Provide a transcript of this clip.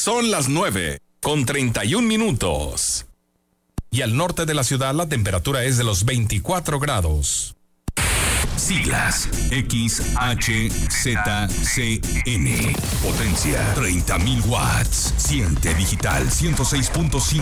Son las 9:31. Y al norte de la ciudad la temperatura es de los 24 grados. Siglas XHZCN. Potencia 30.000 watts. Siente digital 106.5.